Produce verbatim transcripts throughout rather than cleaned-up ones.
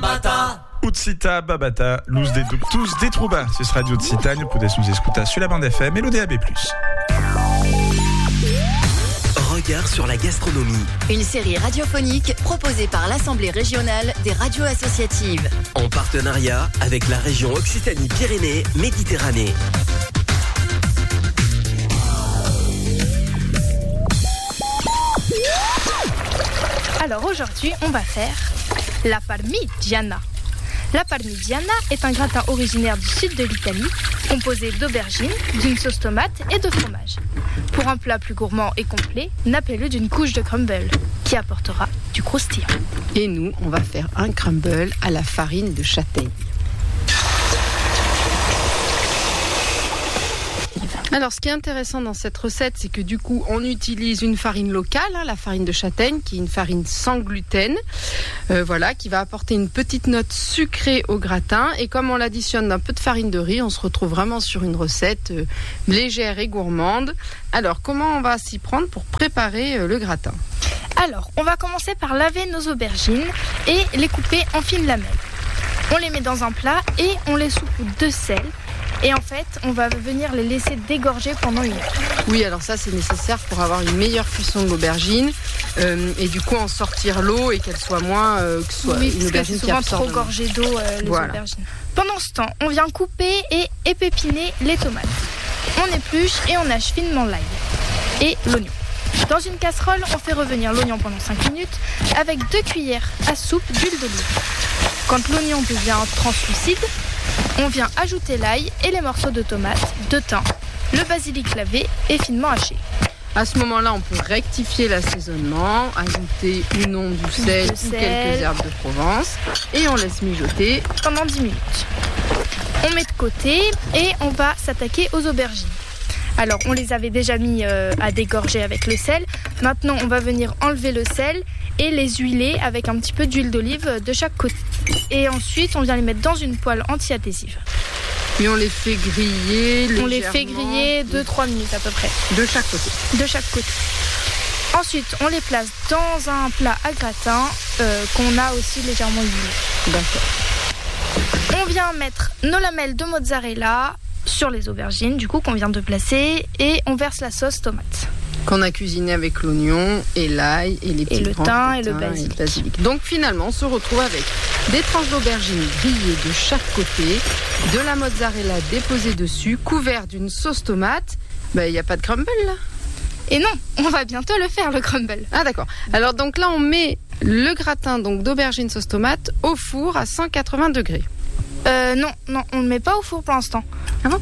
Babata. Utsita, Babata, Luz de Ductus, de Truba. Ce sera Radio Occitanie, podemos nous escutar sur la bande F M et le D A B plus. Regard sur la gastronomie. Une série radiophonique proposée par l'Assemblée régionale des radios associatives. En partenariat avec la région Occitanie-Pyrénées-Méditerranée. Alors aujourd'hui, on va faire la parmigiana. La parmigiana est un gratin originaire du sud de l'Italie, composé d'aubergines, d'une sauce tomate et de fromage. Pour un plat plus gourmand et complet, nappez-le d'une couche de crumble, qui apportera du croustillant. Et nous, on va faire un crumble à la farine de châtaigne. Alors, ce qui est intéressant dans cette recette, c'est que du coup, on utilise une farine locale, hein, la farine de châtaigne, qui est une farine sans gluten, euh, voilà, qui va apporter une petite note sucrée au gratin. Et comme on l'additionne d'un peu de farine de riz, on se retrouve vraiment sur une recette euh, légère et gourmande. Alors, comment on va s'y prendre pour préparer euh, le gratin ? Alors, on va commencer par laver nos aubergines et les couper en fines lamelles. On les met dans un plat et on les saupoudre de sel. Et en fait, on va venir les laisser dégorger pendant une heure. Oui, alors ça, c'est nécessaire pour avoir une meilleure cuisson de l'aubergine euh, et du coup en sortir l'eau et qu'elle soit moins euh, que ce soit oui, une aubergine qui absorbe. souvent trop gorgée d'eau euh, les voilà. aubergines. Pendant ce temps, on vient couper et épépiner les tomates. On épluche et on hache finement l'ail et l'oignon. Dans une casserole, on fait revenir l'oignon pendant cinq minutes avec deux cuillères à soupe d'huile d'olive. Quand l'oignon devient translucide, on vient ajouter l'ail et les morceaux de tomates, de thym, le basilic lavé et finement haché. À ce moment-là, on peut rectifier l'assaisonnement, ajouter ou non du sel, sel ou quelques herbes de Provence et on laisse mijoter pendant dix minutes. On met de côté et on va s'attaquer aux aubergines. Alors, on les avait déjà mis euh, à dégorger avec le sel. Maintenant, on va venir enlever le sel et les huiler avec un petit peu d'huile d'olive de chaque côté. Et ensuite, on vient les mettre dans une poêle anti-adhésive. Et on les fait griller légèrement. On les fait griller deux à trois minutes à peu près. De chaque côté. De chaque côté. Ensuite, on les place dans un plat à gratin euh, qu'on a aussi légèrement huilé. D'accord. On vient mettre nos lamelles de mozzarella sur les aubergines, du coup, qu'on vient de placer, et on verse la sauce tomate. Qu'on a cuisiné avec l'oignon et l'ail et les petits et le thym et le basilic. et le basilic. Donc finalement, on se retrouve avec des tranches d'aubergines grillées de chaque côté, de la mozzarella déposée dessus, couvert d'une sauce tomate. Ben, il n'y a pas de crumble là ? Et non, on va bientôt le faire, le crumble. Ah d'accord. Alors donc là, on met le gratin donc d'aubergine sauce tomate au four à cent quatre-vingts degrés. Euh, non, non, on ne le met pas au four pour l'instant. Ah bon ?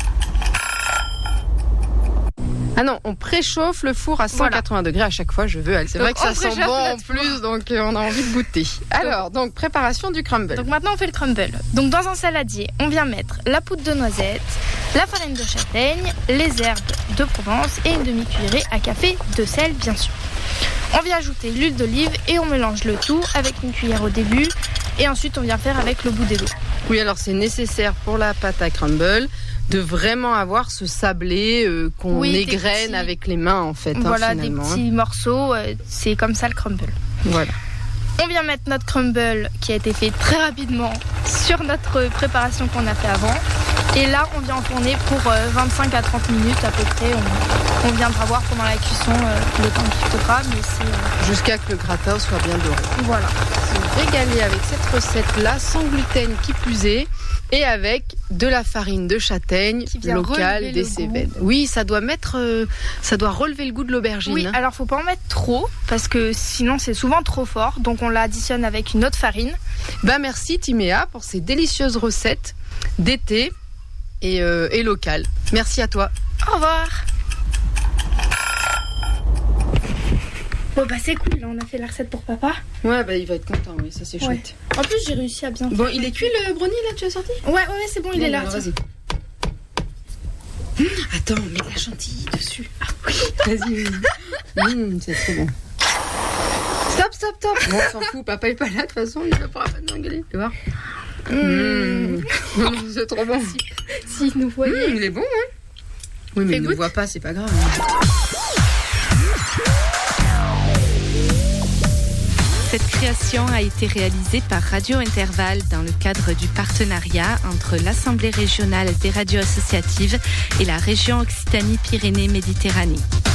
Ah non, on préchauffe le four à cent quatre-vingts degrés à chaque fois, je veux. C'est vrai que ça sent bon en plus, donc on a envie de goûter. Alors, donc préparation du crumble. Donc maintenant on fait le crumble. Donc dans un saladier, on vient mettre la poudre de noisette, la farine de châtaigne, les herbes de Provence et une demi-cuillerée à café de sel, bien sûr. On vient ajouter l'huile d'olive et on mélange le tout avec une cuillère au début et ensuite on vient faire avec le bout des doigts. Oui, alors c'est nécessaire pour la pâte à crumble de vraiment avoir ce sablé euh, qu'on oui, égrène petits... avec les mains en fait. Voilà, hein, des petits morceaux, euh, c'est comme ça le crumble. Voilà. On vient mettre notre crumble qui a été fait très rapidement sur notre préparation qu'on a fait avant. Et là, on vient enfourner pour euh, vingt-cinq à trente minutes à peu près. On, on viendra voir pendant la cuisson euh, le temps qu'il faudra. Mais c'est, euh... jusqu'à que le gratin soit bien doré. Voilà. Se régaler avec cette recette-là, sans gluten qui plus est, et avec de la farine de châtaigne locale des Cévennes. Oui, ça doit mettre, euh, ça doit relever le goût de l'aubergine. Oui, hein. Alors faut pas en mettre trop parce que sinon c'est souvent trop fort. Donc on l'additionne avec une autre farine. Bah merci Timéa pour ces délicieuses recettes d'été et, euh, et locales. Merci à toi. Au revoir. Bon bah c'est cool, là on a fait la recette pour papa. Ouais bah il va être content, oui, ça c'est ouais. chouette. En plus j'ai réussi à bien Bon, faire. il est cuit le brownie là, tu as sorti ? Ouais, ouais, ouais, c'est bon, il bon, est là. Alors, vas-y. Mmh, attends, mets de la chantilly dessus. Ah oui, vas-y. Mmh, c'est trop bon. Stop, stop, stop. Bon, on s'en fout, papa est pas là de toute façon, il ne pourra pas nous engueuler. Tu vois ? Mmh. Mmh. C'est trop bon. Si, si nous voyait. Mmh, il est bon, hein ? Oui, mais il ne nous voit pas, c'est pas grave. Hein. Cette création a été réalisée par Radio Intervalle dans le cadre du partenariat entre l'Assemblée régionale des radios associatives et la région Occitanie-Pyrénées-Méditerranée.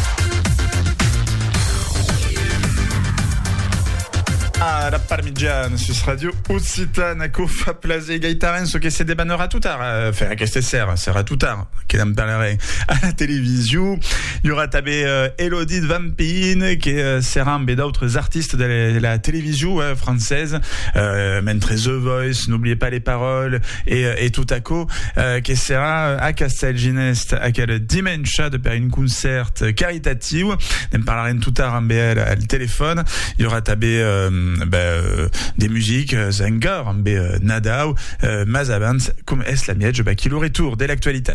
Ah, la parmigiana su Radio Occitane, che fa plaisir Gaëtarenso che si débanera tout tard, euh, enfin, qu'est-ce que c'est, sera tout tard, qui en parlerait à la télévision. Il y aura tabé euh, Elodie de Vampine, qui euh, sera un d'autres artistes de la, de la télévision euh, française, euh, mentre The Voice, n'oubliez pas les paroles, et, et tout à coup, euh, qui sera à Castelginest, à quel dimanche de per une concert caritatif, on parlera tout tard en B L à le téléphone. Il y aura tabé euh, Ben, euh, des musiques euh, Zenger, euh, Nadao, euh, Mazabans, comme est la miège, bah, qui le retour dès l'actualité.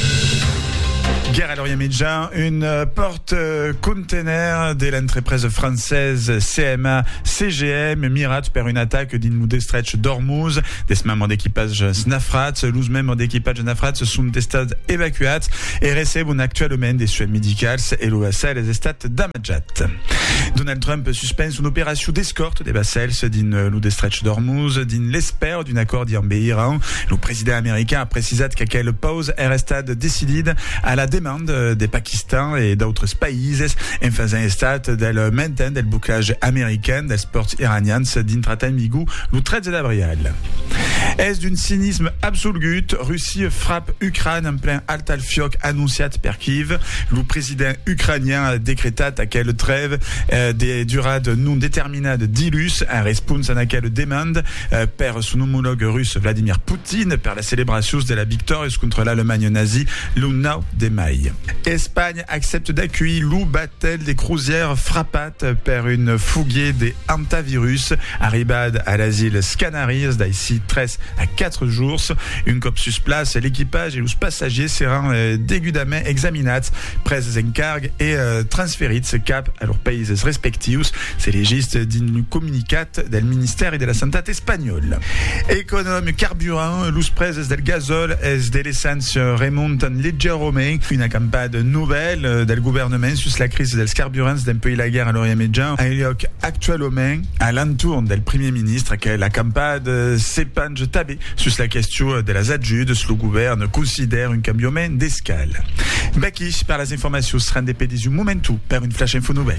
Guerre à l'Orient Médien, une euh, porte-container de l'entreprise française C M A C G M Mirat per une attaque d'une stretch d'Ormuz. Des membres d'équipage Snafrat, l'ous membres d'équipage Snafrat sont des stades évacués et reçoivent actuellement des soins médicaux et l'O S L des stades d'Amajat. Donald Trump suspense une opération d'escorte des vassals d'une l'ou stretch d'Ormuz, d'une l'espère d'un accord d'Iran. Le président américain a précisé qu'à quelle pause est resté décidé à la demande des Pakistan et d'autres pays en faisant état del maintien del bouclage américain des sports iraniens d'intratan migou le treize d'avril. Est d'un cynisme absolu, Russie frappe Ukraine en plein altalfioc annonciat per Kiev. Le président ukrainien a décrété à quelle trêve euh, des durades non déterminades d'ilus en réponse à laquelle demande euh, per son homologue russe Vladimir Poutine per la célébration de la victoire contre l'Allemagne nazie le neuf de mai. Espagne accepte d'accueillir l'ou battel des croisières frappates per une fouguée des antivirus arribade à l'asile Canaries d'ici treize à quatre jours. Une cop sur place, l'équipage et les passagers seront euh, dégudament examinats, pres en cargue et euh, transférits cap à leurs pays respectifs. C'est légiste d'un communicat del ministère de la Santé espagnol. Économe carburant, los preses del gazole es de l'essence remonten leggerement. Une campagne nouvelle del gouvernement sur la crise dels carburants d'un pays la guerre à l'Orient Médien a lieu actuellement à l'entour del premier ministre que la campagne s'épanche tabé sur la question de la adjude, le gouvernement considère un changement d'escale. Baki par les informations sera indépendant du momentum par une flash info nouvelle.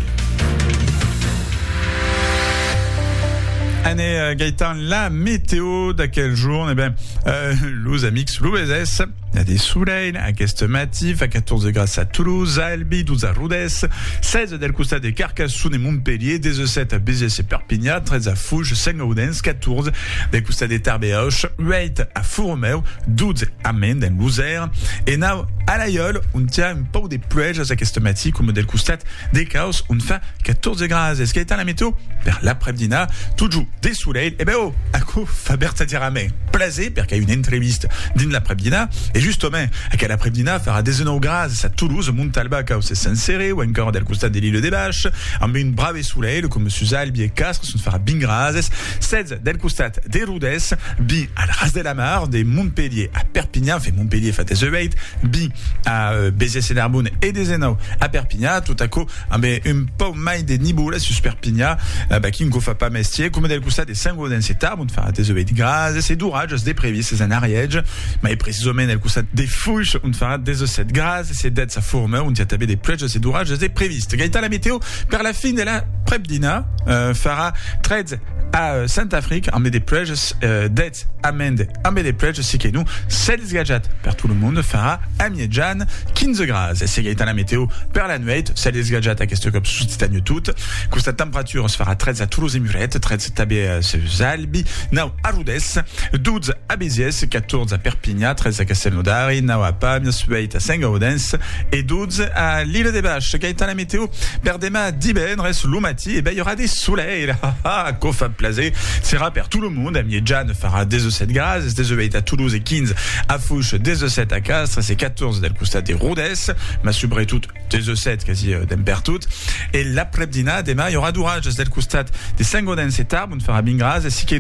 Année euh, Gaëtan, la météo d'à quel jour? Eh bien, euh, los amix, l'O-B-S, il y a des soleils, à Questematif, à quatorze grâce à Toulouse, à Albi, douze à Rodez, seize del Costa de Carcassonne et Montpellier, dix-sept à Béziers et Perpignan, treize à Fouges, cinq à Odense, quatorze del Costa de Tarbéoche, huit à Fourmeu, douze à Mende, en Lozère, et now, à l'Aïol, on tient un peu des pluies à Questematif, comme del Costa des Chaos, on fait quatorze grâce. Est-ce qu'il y a la météo? Vers l'après-midi, toujours des soleils, et ben oh, à coup, Faberta Tiramé, plasé, parce qu'il y a une entreviste d'une l'après-midi, et justement, à quel après-midi, fera des grâce à Toulouse, Montalba, Chaos et Saint-Céré, ou encore del Costa de l'île des Bâches, en une brave soleil, comme M. Albi et Castres, on fera bien grâce, seize del Costa des Rodez, bi à la Ras de la Mar, des Montpellier à Perpignan, fait Montpellier, fait des huit, bi à euh, Béziers et Narbonne et des Hénaux à Perpignan, tout à coup, en ben, un peu maille des Niboules sur Perpignan, euh, bah, qui ne fait pas mestier, comme del Costa des Saint-Gaudens et Tarbes, on fera des huit grâce, c'est d'ourage, des prévis, c'est un ariège, mais précisément del Costa des Fouches, on fera des sept grâce, c'est d'être sa fourme, on y a tabé des pluies, c'est d'ourage, des prévistes. Gaëtan, la météo, par la fin de la Prepdina, euh, fera treize à Saint-Afrique, en met des pluies, euh, d'être amende, en met des pluies, c'est que nous, seize gadgets, per tout le monde, fera à Miedjan, quinze grâce. C'est Gaëtan, la météo, per la nuit, seize gadgets à question comme sous titane toute, que sa température, on se fera treize à Toulouse et Murette, treize tabé à Albi, now à Rodez, douze à Béziers, quatorze à Perpignan, treize à Castelnaudary, now à Pamiers, huit à Saint-Gaudens, et douze à l'île des Bâches. Gaëtan, la météo, Berdema, Diben, reste Loumati, et ben, il y aura des soleils, là, ah, Kofa Plazé, sera per tout le monde, à Miedjan, fera des sept grâce, des huit à Toulouse et quinze à Fouches, des sept à Castres, c'est quatorze del Costa des Rodez, ma subré toute, des sept quasi euh, d'Emper toute, et l'après-dina, demain, il y aura d'ourage, del Costa des Saint-Gaudens et Tarbes, on fera bien grâce, si que nous, une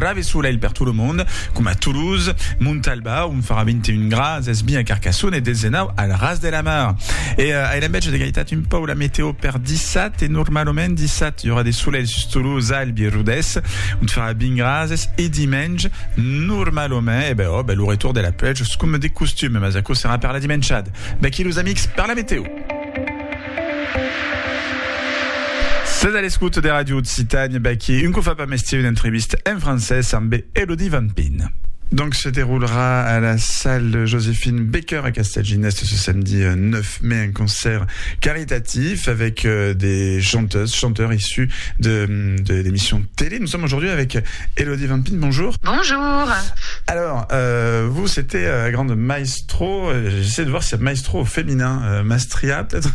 Bravesoleil per tout le monde, come a Toulouse, Montalba, un farà ventuno gradi, sbia a Carcassonne e dezenau al Ras de la Mar. Et euh, a l'embedge de gaitat un peu la météo per dissat et normalement dissat, il y aura des soleils sur Toulouse, Albi et Rodez, un farà ben grazes et dimanche, normalement, et ben oh, ben le retour de la plage, comme des costumes, mais ça sera per la dimanchade. Ben qui nous amix par la météo. C'est à l'écoute des radios de Citagne, bah, qui une fois pas mesté une entreviste en français amb Elodie Van Pin. Donc se déroulera à la salle Joséphine Baker à Castelginest ce samedi neuf mai un concert caritatif avec euh, des chanteuses, chanteurs issus de, de l'émission télé. Nous sommes aujourd'hui avec Elodie Van Pin. Bonjour. Bonjour. Alors, euh, vous, c'était euh, grande maestro. J'essaie de voir si c'est maestro au féminin. Euh, Mastria, peut-être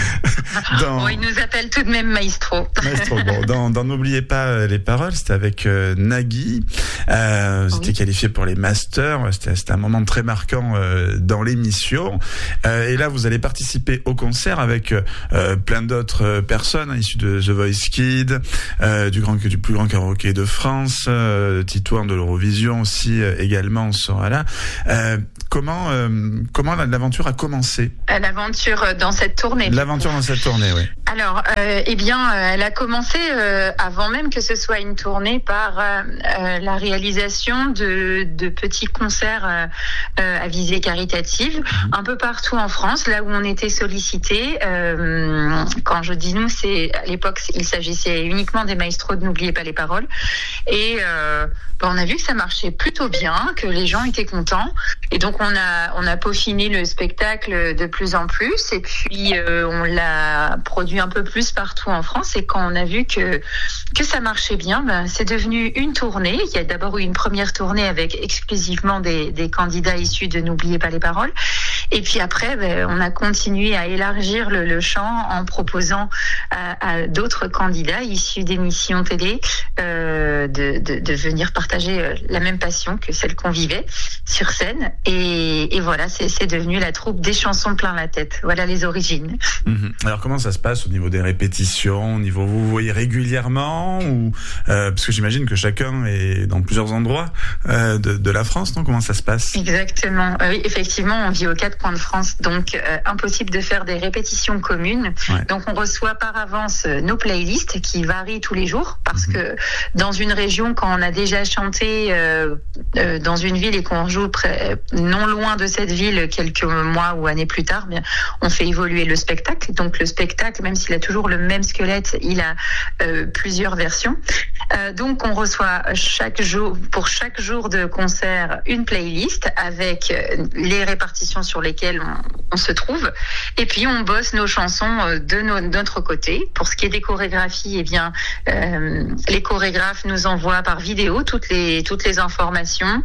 dans... Bon, il nous appelle tout de même maestro. Maestro. Bon, dans, dans N'oubliez pas les paroles, c'était avec euh, Nagui. Euh, vous oui. étiez qualifié pour les masters, c'était, c'était un moment très marquant euh, dans l'émission. Euh, et là, vous allez participer au concert avec euh, plein d'autres euh, personnes hein, issues de The Voice Kids, euh, du, grand, du plus grand karaoké de France, euh, Titouan de l'Eurovision aussi euh, également sera là. Euh, comment euh, comment l'aventure a commencé ? L'aventure dans cette tournée. L'aventure dans cette tournée, oui. Alors, euh, eh bien, euh, elle a commencé euh, avant même que ce soit une tournée par euh, euh, la réalisation de, de petits concerts euh, euh, à visée caritative, mmh. un peu partout en France, là où on était sollicité. Euh, quand je dis nous, c'est à l'époque, il s'agissait uniquement des maestros de N'oubliez pas les paroles. Et euh, ben, on a vu que ça marchait plutôt bien, que les gens étaient contents. Et donc, on a on a peaufiné le spectacle de plus en plus. Et puis, euh, on l'a produit un peu plus partout en France. Et quand on a vu que que ça marchait bien, ben, c'est devenu une tournée. Il y a d'abord eu une première tournée avec exclusivement des, des candidats issus de N'oubliez pas les paroles. Et puis après, ben, on a continué à élargir le, le champ en proposant à, à d'autres candidats issus d'émissions télé euh, de, de, de venir partager la même passion que celle qu'on vivait sur scène. Et, et voilà, c'est, c'est devenu la troupe des chansons plein la tête. Voilà les origines. Mmh. Alors comment ça se passe au niveau des répétitions, au niveau vous vous voyez régulièrement ou euh, parce que j'imagine que chacun est dans plusieurs endroits euh, de, de la France, non ? Comment ça se passe ? Exactement. Euh, oui, effectivement, on vit aux quatre coins de France, donc euh, impossible de faire des répétitions communes. Ouais. Donc on reçoit par avance nos playlists qui varient tous les jours parce mmh. que dans une région, quand on a déjà chanté euh, euh, dans une ville et qu'on joue près, non loin de cette ville quelques mois ou années plus tard, bien, on fait évoluer le spectacle. Donc le spectacle, même s'il a toujours le même squelette, il a euh, plusieurs versions. Euh, donc on reçoit chaque jour, pour chaque jour de concert, une playlist avec les répartitions sur lesquelles on, on se trouve. Et puis on bosse nos chansons de, no, de notre côté. Pour ce qui est des chorégraphies, eh bien, euh, les chorégraphes nous envoient par vidéo toutes les toutes les informations,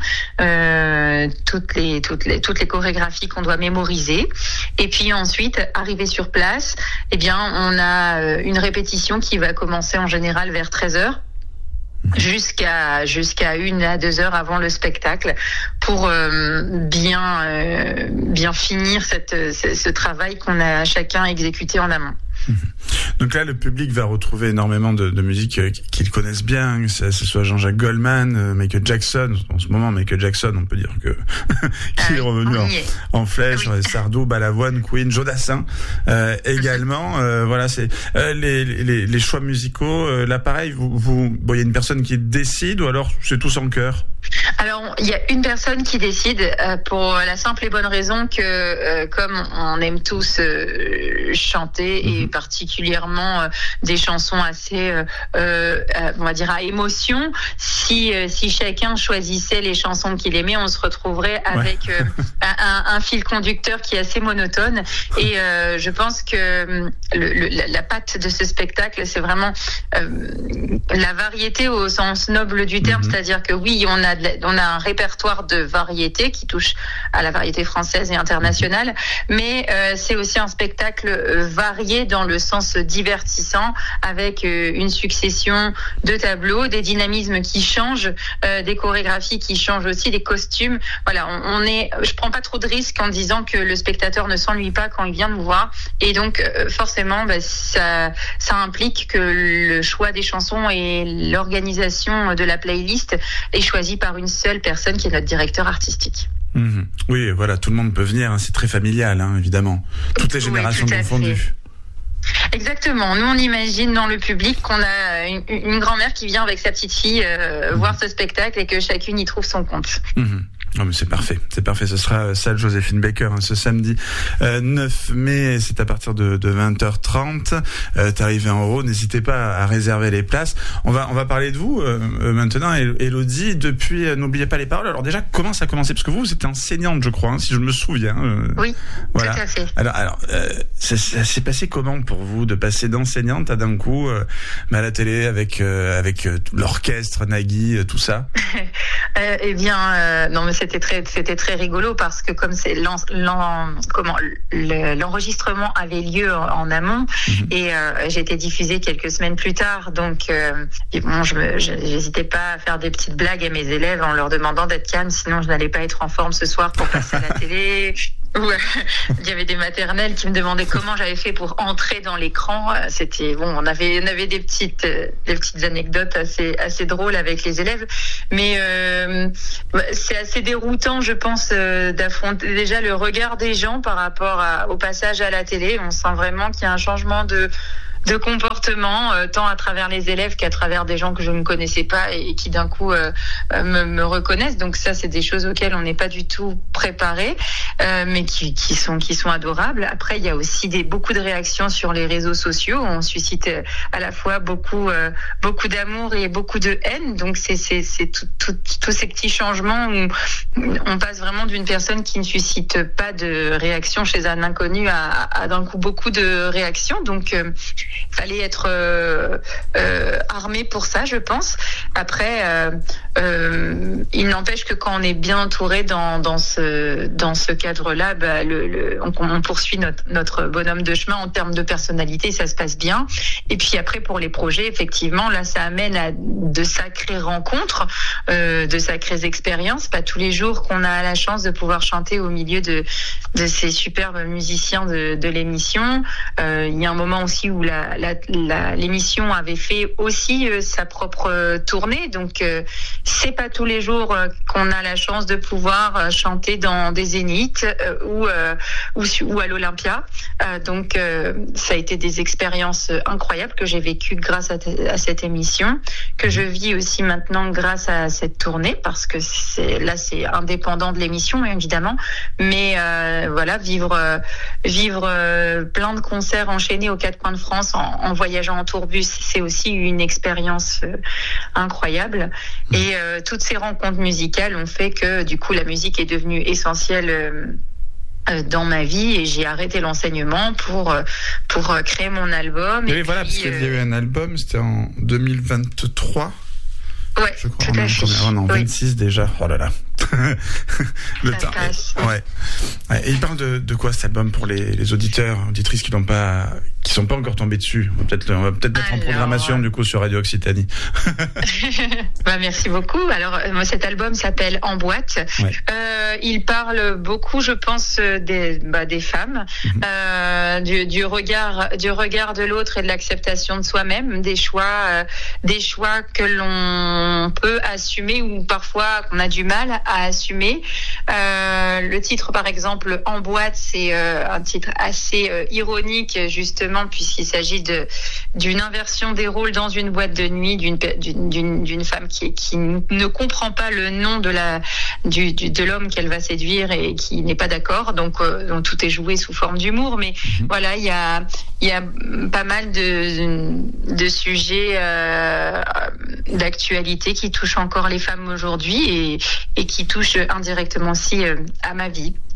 euh, toutes les toutes les toutes les chorégraphies qu'on doit mémoriser. Et puis ensuite, arrivé sur place, eh bien, on a une répétition qui va commencer en général vers treize heures. Jusqu'à jusqu'à une à deux heures avant le spectacle pour euh, bien euh, bien finir cette ce, ce travail qu'on a chacun exécuté en amont. Donc là, le public va retrouver énormément de, de musique qu'ils connaissent bien, que ce soit Jean-Jacques Goldman, Michael Jackson. En ce moment, Michael Jackson, on peut dire que qu'il est revenu en, en flèche. Oui. Sardou, Balavoine, Queen, Jodassin euh, également. Euh, voilà, c'est euh, les, les les choix musicaux. Euh, là, pareil, vous vous, bon, il y a une personne qui décide ou alors c'est tous en chœur? Alors, il y a une personne qui décide euh, pour la simple et bonne raison que, euh, comme on aime tous euh, chanter et particulièrement euh, des chansons assez, euh, euh, on va dire, à émotion, si euh, si chacun choisissait les chansons qu'il aimait, on se retrouverait avec ouais. euh, un, un fil conducteur qui est assez monotone. Et euh, je pense que le, le, la patte de ce spectacle, c'est vraiment euh, la variété au sens noble du terme, mm-hmm. c'est-à-dire que oui, on a de la, on a un répertoire de variétés qui touche à la variété française et internationale, mais euh, c'est aussi un spectacle varié dans le sens divertissant, avec euh, une succession de tableaux, des dynamismes qui changent, euh, des chorégraphies qui changent aussi, des costumes. Voilà, on, on est, je prends pas trop de risques en disant que le spectateur ne s'ennuie pas quand il vient nous voir, et donc euh, forcément, bah, ça, ça implique que le choix des chansons et l'organisation de la playlist est choisi par une seule personne qui est notre directeur artistique. Mmh. Oui, voilà, tout le monde peut venir, hein, c'est très familial, hein, évidemment. Toutes les générations oui, confondues. Exactement. Nous, on imagine dans le public qu'on a une, une grand-mère qui vient avec sa petite fille euh, mmh. voir ce spectacle et que chacune y trouve son compte. Mmh. Oh, mais c'est parfait, c'est parfait. Ce sera salle Joséphine Baker hein, ce samedi euh, neuf mai, c'est à partir de, de vingt heures trente. Euh, T'arrives en haut, n'hésitez pas à réserver les places. On va on va parler de vous euh, maintenant, Élodie. Depuis, euh, n'oubliez pas les paroles. Alors déjà, comment ça a commencé? Parce que vous, vous êtes enseignante, je crois, hein, si je me souviens. Euh, oui, voilà. Tout à fait. Alors, alors, euh, ça, ça s'est passé comment pour vous de passer d'enseignante à d'un coup euh, à la télé avec euh, avec euh, l'orchestre, Nagui, euh, tout ça? euh, Eh bien, euh, non, mais c'était très, c'était très rigolo parce que comme c'est l'en, l'en, comment le, l'enregistrement avait lieu en, en amont mmh. et euh, j'ai été diffusée quelques semaines plus tard, donc euh, et bon, je me, j'hésitais pas à faire des petites blagues à mes élèves en leur demandant d'être calmes, sinon je n'allais pas être en forme ce soir pour passer à la télé. Ouais. Il y avait des maternelles qui me demandaient comment j'avais fait pour entrer dans l'écran. C'était bon, on avait on avait des petites des petites anecdotes assez assez drôles avec les élèves, mais euh, c'est assez déroutant, je pense, euh, d'affronter déjà le regard des gens par rapport à, au passage à la télé. On sent vraiment qu'il y a un changement de de comportement, euh, tant à travers les élèves qu'à travers des gens que je ne connaissais pas et qui d'un coup euh, me, me reconnaissent. Donc ça, c'est des choses auxquelles on n'est pas du tout préparé, euh, mais qui, qui sont qui sont adorables. Après, il y a aussi des beaucoup de réactions sur les réseaux sociaux. On suscite à la fois beaucoup euh, beaucoup d'amour et beaucoup de haine. Donc c'est c'est c'est tout, tout, tous ces petits changements où on passe vraiment d'une personne qui ne suscite pas de réaction chez un inconnu à, à d'un coup beaucoup de réactions. Donc euh, il fallait être euh, euh, armé pour ça, je pense. Après, euh, euh, il n'empêche que quand on est bien entouré dans, dans ce dans ce cadre-là, bah, le, le, on, on poursuit notre, notre bonhomme de chemin en termes de personnalité, ça se passe bien. Et puis après, pour les projets, effectivement, là, ça amène à de sacrées rencontres, euh, de sacrées expériences. Pas tous les jours qu'on a la chance de pouvoir chanter au milieu de de ces superbes musiciens de, de l'émission. Euh, il y a un moment aussi où la La, la, l'émission avait fait aussi euh, sa propre euh, tournée, donc euh, c'est pas tous les jours euh, qu'on a la chance de pouvoir euh, chanter dans des zéniths euh, ou, euh, ou ou à l'Olympia. Euh, donc euh, ça a été des expériences incroyables que j'ai vécues grâce à, t- à cette émission, que je vis aussi maintenant grâce à cette tournée, parce que c'est, là c'est indépendant de l'émission évidemment, mais euh, voilà, vivre euh, vivre euh, plein de concerts enchaînés aux quatre coins de France En, en voyageant en tourbus, c'est aussi une expérience euh, incroyable. Et euh, toutes ces rencontres musicales ont fait que du coup la musique est devenue essentielle euh, euh, dans ma vie, et j'ai arrêté l'enseignement pour euh, pour euh, créer mon album. Et, et oui, voilà, puis, parce qu'il y a eu un album, c'était en deux mille vingt-trois. Ouais, je crois. tout à fait. Oh non, vingt-six oui. déjà. Oh là là. Le ça temps. Passe. Ouais. ouais. Et il parle de, de quoi cet album pour les, les auditeurs, auditrices qui n'ont pas, qui sont pas encore tombés dessus. On va peut-être, on va peut-être mettre Alors... en programmation du coup sur Radio Occitanie. Bah merci beaucoup. Alors moi cet album s'appelle En boîte. Ouais. Euh, il parle beaucoup, je pense, des bah, des femmes, mm-hmm. euh, du, du regard du regard de l'autre et de l'acceptation de soi-même, des choix euh, des choix que l'on peut assumer ou parfois qu'on a du mal à assumer. Euh, le titre par exemple En boîte, c'est euh, un titre assez euh, ironique justement puisqu'il s'agit de d'une inversion des rôles dans une boîte de nuit d'une d'une d'une, d'une femme qui qui ne comprend pas le nom de la du, du de l'homme qu'elle va séduire et qui n'est pas d'accord, donc, euh, donc tout est joué sous forme d'humour, mais mmh. voilà, il y a il y a pas mal de de sujets euh, d'actualité qui touchent encore les femmes aujourd'hui et et qui touchent indirectement aussi euh, à ma vie.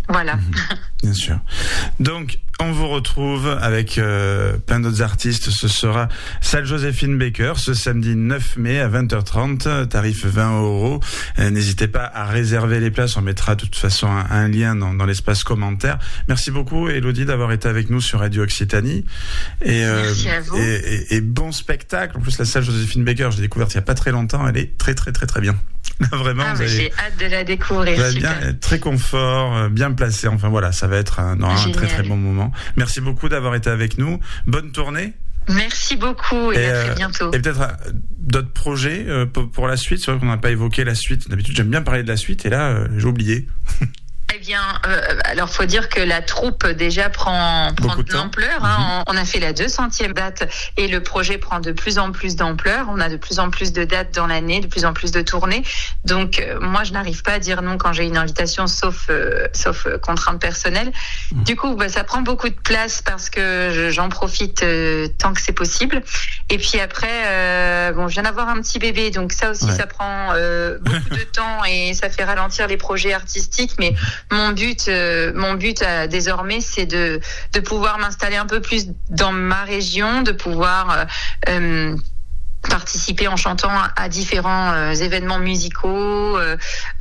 Voilà. Mmh, bien sûr. Donc, on vous retrouve avec euh, plein d'autres artistes. Ce sera salle Joséphine Baker ce samedi neuf mai à vingt heures trente, tarif vingt euros. Euh, n'hésitez pas à réserver les places. On mettra de toute façon un, un lien dans, dans l'espace commentaire. Merci beaucoup, Élodie, d'avoir été avec nous sur Radio Occitanie. Et, euh, Merci à vous. Et, et, et bon spectacle. En plus, la salle Joséphine Baker, je l'ai découverte il n'y a pas très longtemps. Elle est très, très, très, très bien. Vraiment, ah, vous allez, j'ai hâte de la découvrir. vous allez bien super. être très confort, bien placé. Enfin voilà, ça va être un, un très très bon moment. Merci beaucoup d'avoir été avec nous. Bonne tournée. Merci beaucoup et, et à euh, très bientôt. Et peut-être euh, d'autres projets euh, pour, pour la suite. C'est vrai qu'on n'a pas évoqué la suite. D'habitude, j'aime bien parler de la suite et là, euh, j'ai oublié. Eh bien, euh, alors faut dire que la troupe déjà prend, prend de, de l'ampleur. Hein. Mm-hmm. On a fait la deux centième date et le projet prend de plus en plus d'ampleur. On a de plus en plus de dates dans l'année, de plus en plus de tournées. Donc euh, moi, je n'arrive pas à dire non quand j'ai une invitation, sauf euh, sauf euh, contrainte personnelle. Mm-hmm. Du coup, bah, ça prend beaucoup de place parce que je, j'en profite euh, tant que c'est possible. Et puis après, euh, bon, je viens d'avoir un petit bébé, donc ça aussi, ouais. ça prend euh, beaucoup de temps et ça fait ralentir les projets artistiques, mais Mon but, euh, mon but euh, désormais, c'est de de pouvoir m'installer un peu plus dans ma région, de pouvoir euh, euh, participer en chantant à différents euh, événements musicaux, euh,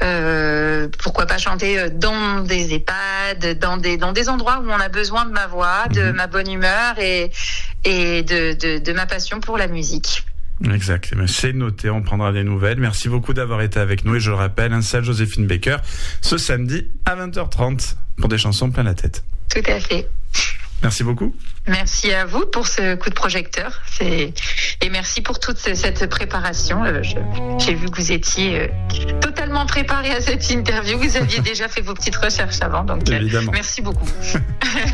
euh, pourquoi pas chanter dans des EHPAD, dans des dans des endroits où on a besoin de ma voix, de mmh. ma bonne humeur et et de, de de ma passion pour la musique. Exact, c'est noté, on prendra des nouvelles. Merci beaucoup d'avoir été avec nous et je le rappelle, un salle Joséphine Baker ce samedi à vingt heures trente pour des chansons plein la tête. Tout à fait. Merci beaucoup. Merci à vous pour ce coup de projecteur. C'est... Et merci pour toute cette préparation. Je... J'ai vu que vous étiez totalement préparé à cette interview. Vous aviez déjà fait vos petites recherches avant. Donc, évidemment. Merci beaucoup.